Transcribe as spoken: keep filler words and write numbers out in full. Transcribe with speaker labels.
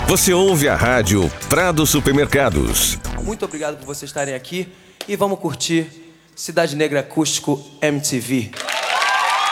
Speaker 1: Você ouve a rádio Prado Supermercados.
Speaker 2: Muito obrigado por vocês estarem aqui e vamos curtir Cidade Negra Acústico M T V.